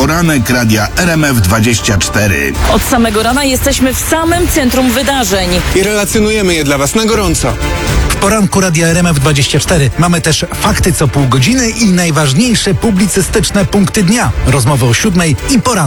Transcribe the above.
Poranek Radia RMF24. Od samego rana jesteśmy w samym centrum wydarzeń. I relacjonujemy je dla Was na gorąco. W poranku Radia RMF24 mamy też fakty co pół godziny i najważniejsze publicystyczne punkty dnia. Rozmowy o 7:00 i poranku.